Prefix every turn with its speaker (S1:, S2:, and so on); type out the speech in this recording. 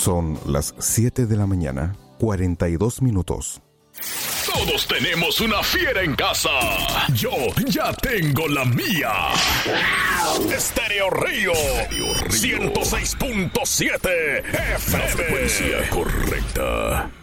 S1: Son las 7 de la mañana, 42 minutos.
S2: Todos tenemos una fiera en casa. Yo ya tengo la mía. Estéreo Río 106.7 FM. La frecuencia correcta.